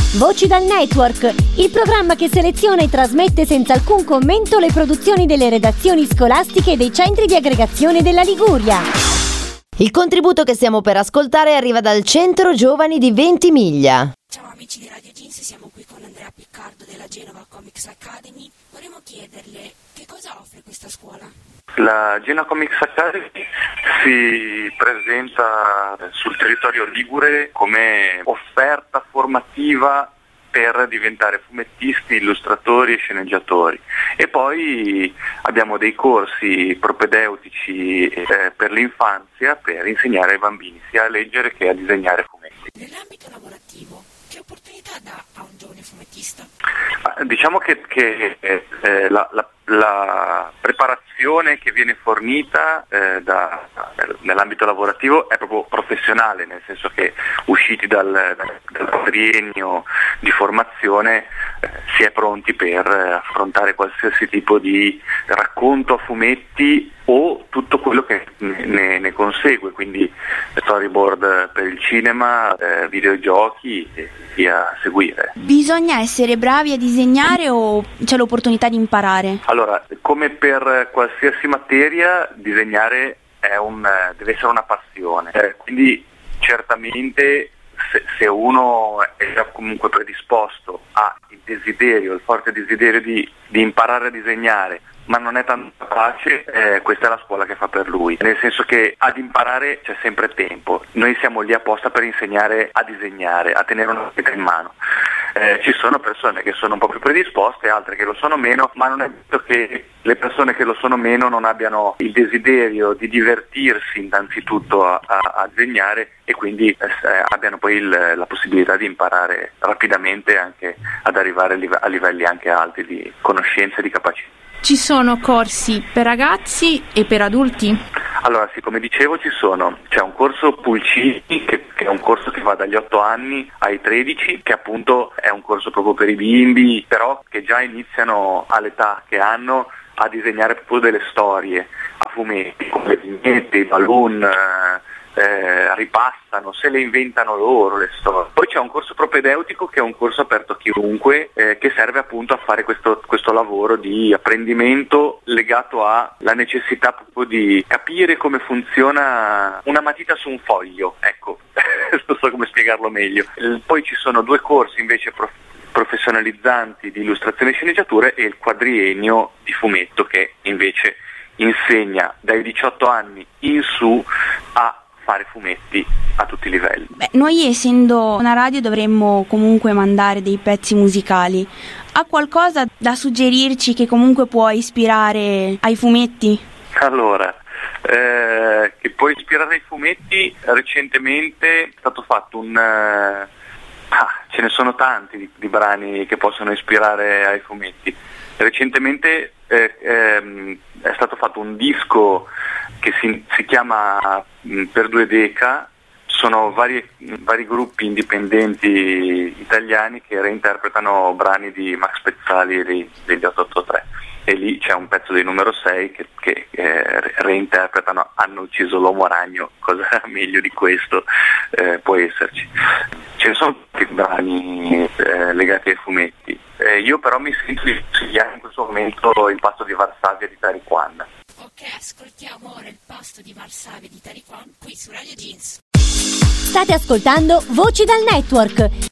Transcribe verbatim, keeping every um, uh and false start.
Voci dal Network, il programma che seleziona e trasmette senza alcun commento le produzioni delle redazioni scolastiche e dei centri di aggregazione della Liguria. Il contributo che stiamo per ascoltare arriva dal Centro Giovani di Ventimiglia. Ciao amici di Radio Jeans, siamo qui con Andrea Piccardo della Genova Comics Academy. Vorremmo chiederle che cosa offre questa scuola. La Genova Comics Academy si presenta sul territorio ligure come offerta formativa per diventare fumettisti, illustratori e sceneggiatori, e poi abbiamo dei corsi propedeutici eh, per l'infanzia per insegnare ai bambini sia a leggere che a disegnare fumetti. Nell'ambito lavorativo, che opportunità dà a un giovane fumettista? Diciamo che, che eh, la, la, la preparazione che viene fornita eh, da, nell'ambito lavorativo è proprio professionale, nel senso che usciti dal, dal triennio di formazione eh, si è pronti per affrontare qualsiasi tipo di racconto a fumetti o tutto quello che ne, ne consegue, quindi storyboard per il cinema, eh, videogiochi e via a seguire. Bisogna essere bravi a disegnare o c'è l'opportunità di imparare? Allora, come per qualsiasi materia, disegnare è un, deve essere una passione, eh, quindi certamente se, se uno è già comunque predisposto, ha il desiderio, il forte desiderio di, di imparare a disegnare, ma non è tanto capace, eh, questa è la scuola che fa per lui, nel senso che ad imparare c'è sempre tempo, noi siamo lì apposta per insegnare a disegnare, a tenere una matita in mano. Eh, ci sono persone che sono un po' più predisposte, altre che lo sono meno, ma non è detto che le persone che lo sono meno non abbiano il desiderio di divertirsi innanzitutto a, a, a disegnare e quindi eh, abbiano poi il, la possibilità di imparare rapidamente anche ad arrivare a livelli anche alti di conoscenza e di capacità. Ci sono corsi per ragazzi e per adulti? Allora sì, come dicevo ci sono, c'è un corso Pulcini che, che è un corso che va dagli otto anni ai tredici, che appunto è un corso proprio per i bimbi, però che già iniziano all'età che hanno a disegnare proprio delle storie a fumetti, come le vignette, i balloon, eh, ripassano, se le inventano loro le storie. Poi c'è un corso propedeutico che è un corso aperto a chiunque, eh, che serve appunto a fare questo, questo lavoro di apprendimento legato alla necessità proprio di capire come funziona una matita su un foglio, ecco, non so come spiegarlo meglio. Poi ci sono due corsi invece prof- professionalizzanti di illustrazione e sceneggiature e il quadriennio di fumetto che invece insegna dai diciotto anni in su a fare fumetti a tutti i livelli. Beh, noi essendo una radio dovremmo comunque mandare dei pezzi musicali. Ha qualcosa da suggerirci che comunque può ispirare ai fumetti? Allora, eh, che può ispirare ai fumetti, recentemente è stato fatto un... Eh, ah, ce ne sono tanti di, di brani che possono ispirare ai fumetti. Recentemente eh, ehm, è stato fatto un disco che si, si chiama mh, Per due Deca, sono vari, vari gruppi indipendenti italiani che reinterpretano brani di Max Pezzali e dei, degli otto otto tre, e lì c'è un pezzo dei numero sei che, che eh, reinterpretano Hanno ucciso l'uomo ragno, cosa meglio di questo eh, può esserci. Ce ne sono tanti brani eh, legati ai fumetti, eh, io però mi sento di consigliare in questo momento Il pasto di Varsavia di Tariq Khan. Ok, ascoltiamo ora Il pasto di Varsavia di Tariq Khan qui su Radio Jeans. State ascoltando Voci dal Network,